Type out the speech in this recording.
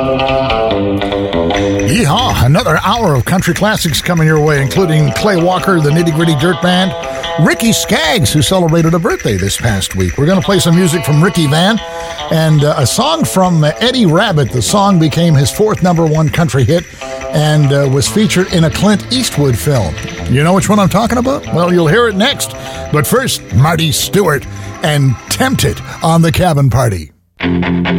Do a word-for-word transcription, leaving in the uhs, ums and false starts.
Yeehaw! Another hour of country classics coming your way, including Clay Walker, the Nitty Gritty Dirt Band, Ricky Skaggs, who celebrated a birthday this past week. We're going to play some music from Ricky Van and uh, a song from uh, Eddie Rabbitt. The song became his fourth number one country hit and uh, was featured in a Clint Eastwood film. You know which one I'm talking about? Well, you'll hear it next. But first, Marty Stewart and Tempted on the Cabin Party.